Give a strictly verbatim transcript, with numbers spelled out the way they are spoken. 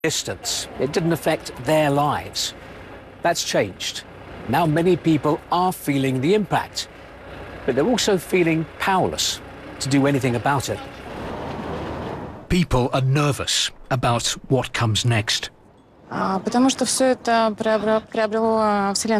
distance. It didn't affect their lives. That's changed. Now many people are feeling the impact, but they're also feeling powerless to do anything about it. People are nervous about what comes next. А, Потому что все это приобрело, приобрело а, вселенские